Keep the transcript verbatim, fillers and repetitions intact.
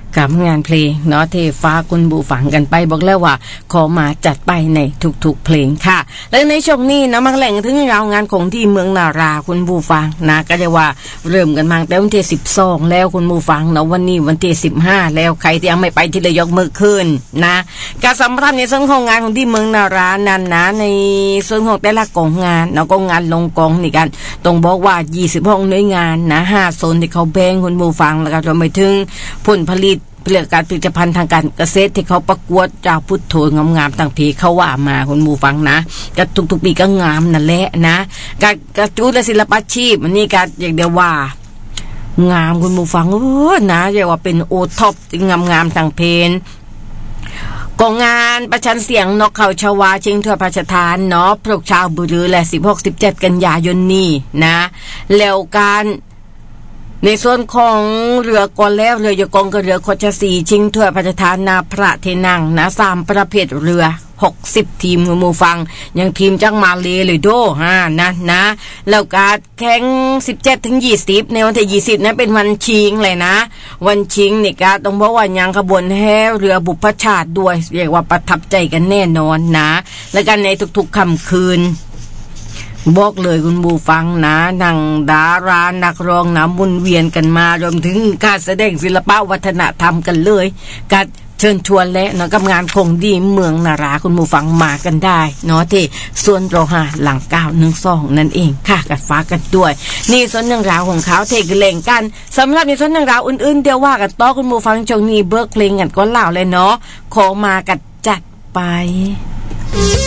กับงานเพลงเนาะที่ฟ้าคุณบูฟังกันไปบอกแล้วว่าขอมาจัดไปในทุกๆเพลงค่ะและในช่วงนี้นะมาแหล่งถึงเรางานของที่เมืองนาราคุณบูฟังนะก็จะว่าเริ่มกันมาแต่วันที่สิบสองแล้วคุณบูฟังเนาะวันนี้วันที่สิบห้าแล้วใครที่ยังไม่ไปที่เลยยกมือขึ้นนะการสำหรับในส่วนของงานของที่เมืองนารานั้นนะในส่วนของแต่ละกองงานเนาะก็งานลงกองนี่กันต้องบอกว่ายี่สิบห้องหน่วยงานนะห้าโซนที่เขาแบ่งคุณบูฟังแล้วก็รวมไปถึงผลผลิตเรื่องการผลิตภัณฑ์ทางการเกษตรที่เขาประกวดเจ้าพุทโธงามๆต่างปีเขาว่ามาคุณบูฟังนะก็ทุกๆปีก็งามนั่นแหละนะการกระจุและศิลปะชีพมันนี่การอย่างเดียวว่างามคุณบูฟังเออนะเรียกว่าเป็นโอท็อปงามๆต่างเพนกองงานประชันเสียงนกเขาชวาชิงถ้วยพระราชทานเนาะพวกชาวบุรีและ สิบหก สิบเจ็ด กันยายนนี้นะแล้วการในส่วนของเรือก่อนแล้วเรือยกองกับเรือโคชสีชิงถ้วยพระราชทานนาพระเทนังนะสามประเภทเรือหกสิบทีมหมู่ฟังอย่างทีมจากมาเลเลยโดฮะนะนะแล้วการแข่งสิบเจ็ดถึงยี่สิบในวันที่ยี่สิบนั้นเป็นวันชิงเลยนะวันชิงนี่ก็ต้องบอกว่ายังขบวนแห่เรือบุพชาติด้วยเรียกว่าประทับใจกันแน่นอนนะและกันในทุกๆค่ำคืนบอกเลยคุณบูฟังนะนังดารานักร้องนะมุนเวียนกันมารวมถึงการแสดงศิลปะวัฒนธรรมกันเลยการเชิญชวนและนะกับงานคงดีเมืองนาราคุณบูฟังมากันได้เนาะที่ส่วนโรหะหลังเก้าหนึ่งสองนั่นเองค่ะกัดฟ้ากันด้วยนี่ส่วนเรื่องราวของเขาเทกเล่งกันสำหรับในส่วนเรื่องราวอื่นๆเดี๋ยวว่ากันต่อคุณบูฟังช่วงนี้เบิกเพลงกันก็เล่าเลยเนาะขอมากัดจัดไป